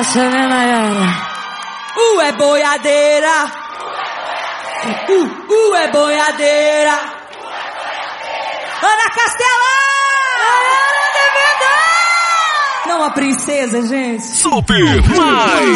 gosta, né, Nayara? É boiadeira. É boiadeira. Ana Castela! Nayara de verdade! Não, a princesa, gente. Super Mais.